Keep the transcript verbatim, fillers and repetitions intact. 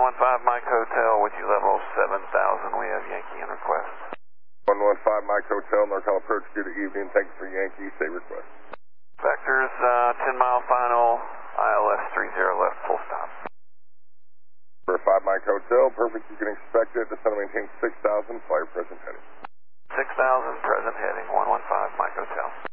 one five Mike Hotel, would you level seven thousand? We have Yankee in request. one one five Mike Hotel, NorCal approach, good evening. Thanks for Yankee, say request. Vectors, uh, ten mile final, I L S three zero left, full stop. For five Mike Hotel, perfect, you can expect it. Descend and maintain six thousand, fly your present heading. six thousand, present heading, one one five Mike Hotel.